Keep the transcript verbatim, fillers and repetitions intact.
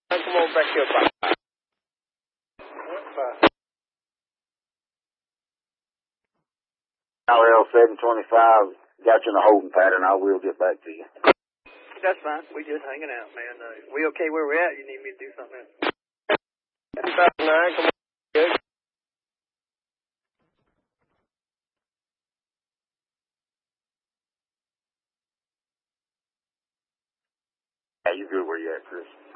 Come on back here. Bye. Bye. L L seven twenty-five, got you in a holding pattern. I will get back to you. That's fine. We just hanging out, man. Uh, we okay where we're at? You need me to do something else? About nine. Come on. Good. Yeah, you good where you at, Chris?